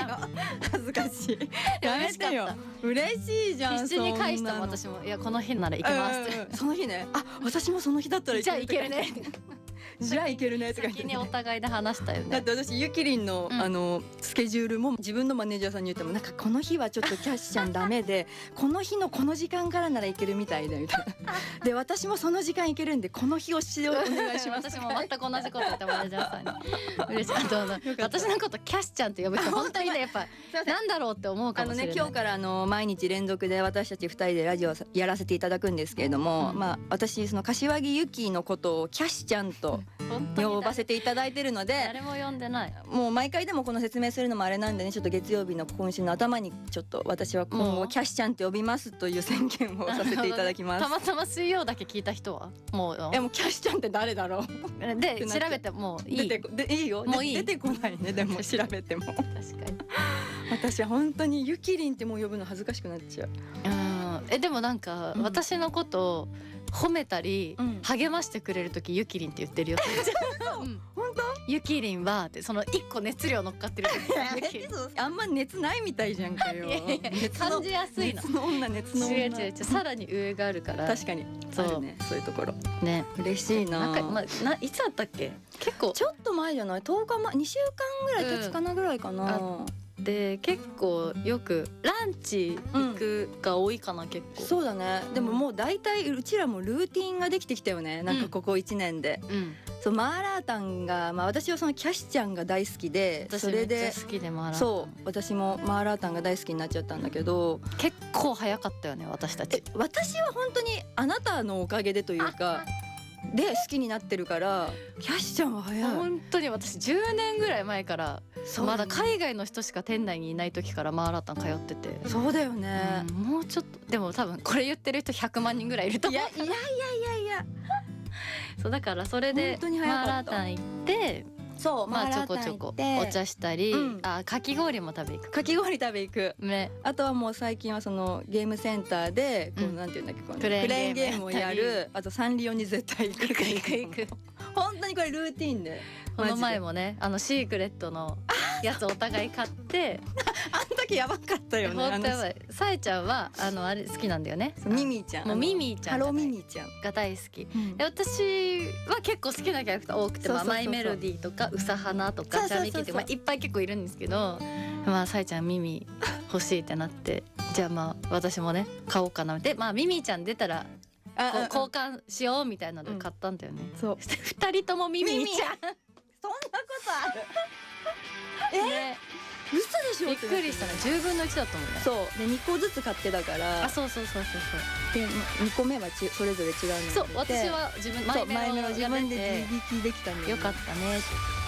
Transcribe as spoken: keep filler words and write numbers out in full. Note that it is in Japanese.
ゃん。 恥ずかしい。やめてよ。嬉しいじゃん。 必死に返したもん私も。いやこの日なら行けますって。 その日ね。あ、私もその日だったらじゃあ行けるね。 じゃあいけるねとか言って、 先にお互いで話したよね。 だって私ゆきりんの、 うん、 あのスケジュールも自分のマネージャーさんに言ってもなんかこの日はちょっとキャッシュちゃんダメでこの日のこの時間からならいけるみたいでみたいなで私もその時間いけるんでこの日をしお願いします私も全く同じこと言ったマネージャーさんに嬉しかった私のことキャッシュちゃんって呼ぶ人本当にねやっぱなんだろうって思うかもしれない。 あのね今日からあの毎日連続で私たちふたりでラジオをやらせていただくんですけれども、うん、まあ私その柏木由紀のことをキャッシュちゃんと呼ばせていただいてるので、 誰も呼んでない。 もう毎回でもこの説明するのもあれなんでね、ちょっと月曜日の今週の頭にちょっと私は今後キャッシュちゃんって呼びますという宣言をさせていただきます。 たまたま水曜だけ聞いた人はもういやもうキャッシュちゃんって誰だろうで調べてもいい出てでいいよもういい出てこないねでも調べても確かに私は本当にゆきりんってもう呼ぶの恥ずかしくなっちゃう。 うんえでもなんか、うん、私のこと褒めたり、うん、励ましてくれるときゆきりんって言ってるようん、 本当ゆきりんはってその一個熱量乗っかってるあんま熱ないみたいじゃんかよ。いやいや感じやすいの。 熱の女熱の女。 違う違う違うさらに上があるから確かにそうあるねそういうところね嬉しいな。 なんか、まあ、ないつあったっけ結構ちょっと前じゃないとおかまにしゅうかんぐらい経つかなぐらいかな、うんで結構よくランチ行くが多いかな、うん、結構そうだね。でももう大体うちらもルーティンができてきたよね、なんかここいちねんで、うん、そうマーラータンが、まあ、私はそのキャシちゃんが大好きで私めっちゃ好きでマーラータンそう私もマーラータンが大好きになっちゃったんだけど結構早かったよね私たち。 私は本当にあなたのおかげでというかで好きになってるからキャシちゃんは早い。 本当に私じゅうねんぐらい前からまだ海外の人しか店内にいない時からマーラータン通ってて。 そうだよね、 うん、もうちょっとでも多分これ言ってる人ひゃくまんにんぐらいいると思う。 いやいやいやいやいやそうだからそれでマーラータン行ってそうまあちょこちょこお茶したり、うん、あかき氷も食べ行くかき氷食べ行く、 ね、 あとはもう最近はそのゲームセンターでこう、うん、なんていうんだっけこのクレーンゲームをやる。あとサンリオに絶対行く行く行く行く本当にこれルーティンでこの前もねあのシークレットのやつお互い買ってあの時やばかったよね。 本当やばい。さえちゃんはあのあれ好きなんだよね。 ミミィちゃんもうミミィちゃんハローミミィちゃんが大好き、うん、で私は結構好きなキャラクター多くてマイメロディーとかウサハナとかチャミキって、まあ、いっぱい結構いるんですけど、まあさえちゃんミミィ欲しいってなってじゃあまあ私もね買おうかなでまあミミィちゃん出たらこう交換しようみたいなので買ったんだよね、うん、そうふたりともミミィちゃんそんなことあるえ、 ね、 嘘でしょ。 びっくりしたね。じゅうぶんのいちだったもんね。 そうでにこずつ買ってたからあそうそうそうそうそうでにこめはちそれぞれ違うのでそう私は自分マイメロを自分で自力できたんでよかったねって